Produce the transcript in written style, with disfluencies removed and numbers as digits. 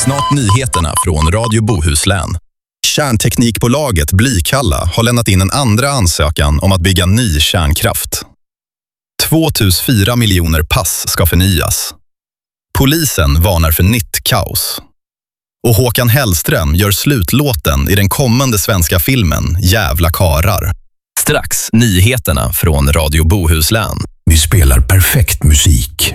Snart nyheterna från Radio Bohuslän. Kärnteknikbolaget Blykalla har lämnat in en andra ansökan om att bygga ny kärnkraft. 2004 miljoner pass ska förnyas. Polisen varnar för nytt kaos. Och Håkan Hellström gör slutlåten i den kommande svenska filmen Jävla karar. Strax nyheterna från Radio Bohuslän. Vi spelar perfekt musik.